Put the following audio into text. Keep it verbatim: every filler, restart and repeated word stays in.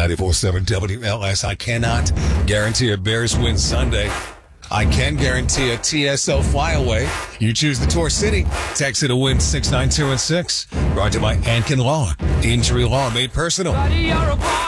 ninety-four point seven W L S. I cannot guarantee a Bears win Sunday. I can guarantee a T S O flyaway. You choose the Tour City. Text it to win six nine two and six. Brought to you by Ankin Law. Injury law made personal.